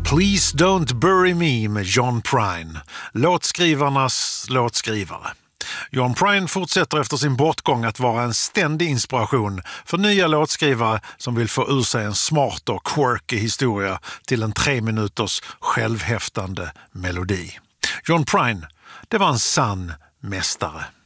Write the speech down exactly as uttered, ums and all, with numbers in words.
Please Don't Bury Me med John Prine, låtskrivarnas låtskrivare. John Prine fortsätter efter sin bortgång att vara en ständig inspiration för nya låtskrivare som vill få ur sig en smart och quirky historia till en tre minuters självhäftande melodi. John Prine, det var en sann mästare.